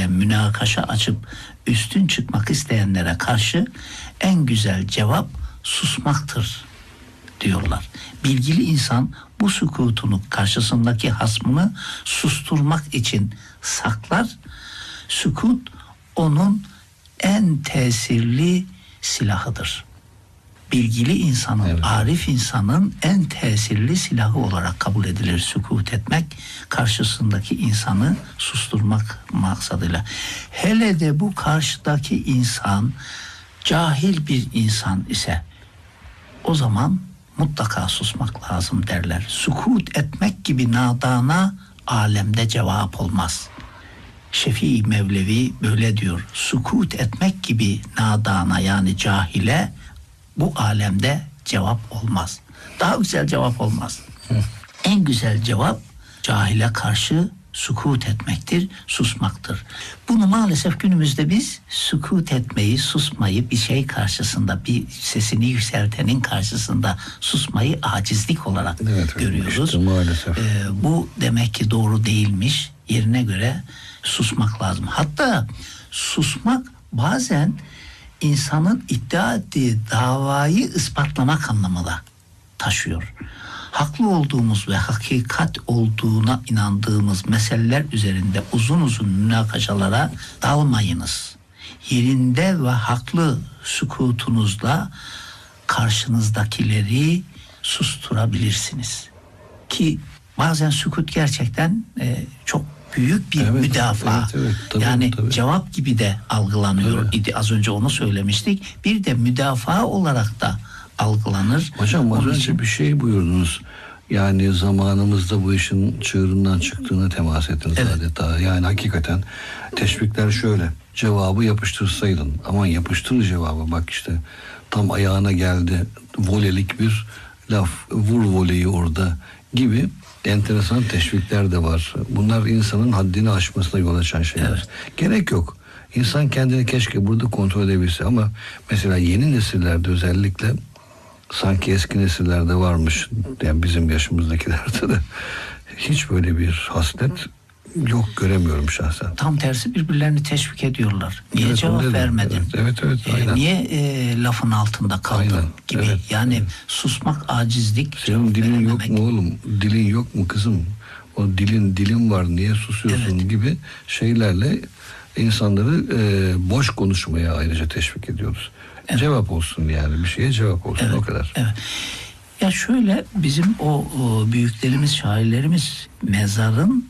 şekilde münakaşa açıp üstün çıkmak isteyenlere karşı en güzel cevap susmaktır diyorlar. Bilgili insan bu sükutunu, karşısındaki hasmını susturmak için saklar. Sükut onun en tesirli silahıdır. Bilgili insanın, evet, arif insanın en tesirli silahı olarak kabul edilir sükut etmek, karşısındaki insanı susturmak maksadıyla. Hele de bu karşıdaki insan cahil bir insan ise o zaman mutlaka susmak lazım derler. Sükut etmek gibi nadana alemde cevap olmaz. Şefii Mevlevi böyle diyor. Sükut etmek gibi nadana, yani cahile bu alemde cevap olmaz. Daha güzel cevap olmaz. En güzel cevap cahile karşı sükut etmektir, susmaktır. Bunu maalesef günümüzde biz sükut etmeyi, susmayı, bir şey karşısında, bir sesini yükseltenin karşısında susmayı acizlik olarak görüyoruz. Işte maalesef. Bu demek ki doğru değilmiş. Yerine göre susmak lazım. Hatta susmak bazen insanın iddia ettiği davayı ispatlamak anlamına taşıyor. Haklı olduğumuz ve hakikat olduğuna inandığımız meseleler üzerinde uzun uzun münakaşalara dalmayınız. Yerinde ve haklı sükutunuzla karşınızdakileri susturabilirsiniz. Ki bazen sükut gerçekten çok büyük bir müdafaa. Tabii, yani tabii. Cevap gibi de algılanıyor idi. Az önce onu söylemiştik. Bir de müdafaa olarak da algılanır. Hocam az önce bir şey buyurdunuz. Yani zamanımızda bu işin çığırından çıktığına temas ettiniz adeta. Yani hakikaten teşvikler şöyle. Cevabı yapıştırsaydın. Aman yapıştır cevabı. Bak işte tam ayağına geldi. Volelik bir laf. Vur voleyi orada gibi enteresan teşvikler de var. Bunlar insanın haddini aşmasına yol açan şeyler. Evet. Gerek yok. İnsan kendini keşke burada kontrol edebilse ama mesela yeni nesillerde özellikle sanki eski nesillerde varmış, yani bizim yaşımızdakilerde de hiç böyle bir haslet yok, göremiyorum şahsen. Tam tersi birbirlerini teşvik ediyorlar. Niye cevap vermedin? Evet, aynen. Niye lafın altında kaldın Aynen, gibi. evet, yani susmak acizlik. Senin dilin yok mu oğlum? Dilin yok mu kızım? O dilin var, niye susuyorsun gibi şeylerle insanları boş konuşmaya ayrıca teşvik ediyoruz. Evet. Cevap olsun, yani bir şeye cevap olsun, o kadar. Evet. Ya şöyle, bizim o büyüklerimiz, şairlerimiz mezarın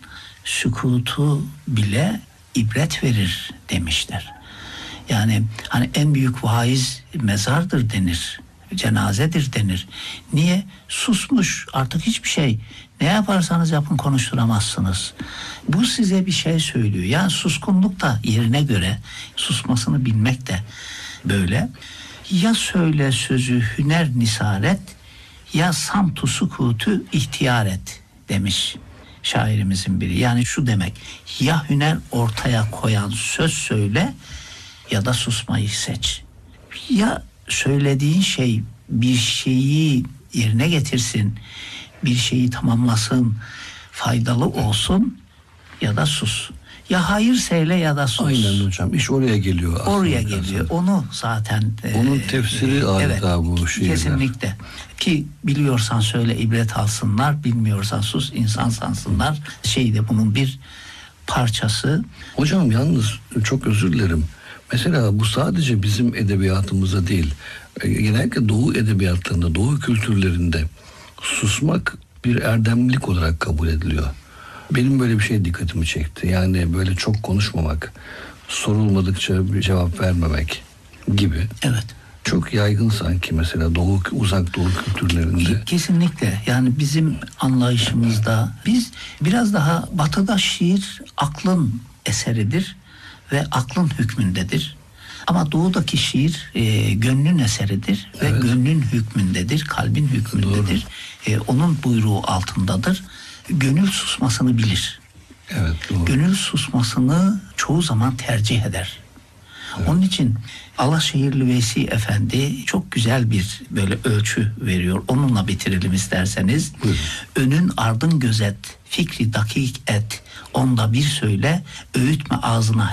sükutu bile ibret verir demişler. Yani hani en büyük vaiz mezardır denir. Cenazedir denir. Niye? Susmuş, artık hiçbir şey. Ne yaparsanız yapın konuşturamazsınız. Bu size bir şey söylüyor. Yani suskunluk da yerine göre, susmasını bilmek de böyle. Ya söyle sözü hüner nisaret, ya samtu sukutu ihtiyar et demiş şairimizin biri. Yani şu demek: ya hüner ortaya koyan söz söyle ya da susmayı seç. Ya söylediğin şey bir şeyi yerine getirsin, bir şeyi tamamlasın, faydalı olsun, ya da sus. Ya hayır söyle ya da sus. Aynen hocam, iş oraya geliyor aslında. Oraya geliyor. Onu zaten onun tefsiri adeta bu şiirler. Kesinlikle. Ki biliyorsan söyle ibret alsınlar, bilmiyorsan sus insan sansınlar. De bunun bir parçası. Hocam yalnız çok özür dilerim. Mesela bu sadece bizim edebiyatımıza değil, genellikle Doğu edebiyatlarında, Doğu kültürlerinde susmak bir erdemlilik olarak kabul ediliyor. Benim böyle bir şey dikkatimi çekti. Yani böyle çok konuşmamak, sorulmadıkça bir cevap vermemek gibi. Evet. Çok yaygın sanki mesela uzak Doğu kültürlerinde. Kesinlikle. Yani bizim anlayışımızda biz biraz daha batıda şiir aklın eseridir ve aklın hükmündedir. Ama doğudaki şiir gönlün eseridir ve gönlün hükmündedir, kalbin hükmündedir. Onun buyruğu altındadır. Gönül susmasını bilir. Evet, doğru. Gönül susmasını çoğu zaman tercih eder. Evet. Onun için Alaşehirli Veysi Efendi çok güzel bir böyle ölçü veriyor. Onunla bitirelim isterseniz. Buyurun. Önün ardın gözet, fikri dakik et, onda bir söyle, öğütme ağzına